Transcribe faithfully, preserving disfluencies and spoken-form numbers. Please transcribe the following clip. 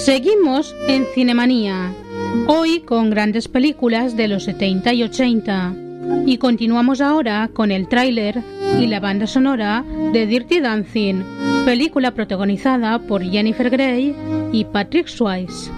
Seguimos en Cinemanía, hoy con grandes películas de los setenta y ochenta, y continuamos ahora con el tráiler y la banda sonora de Dirty Dancing, película protagonizada por Jennifer Grey y Patrick Swayze.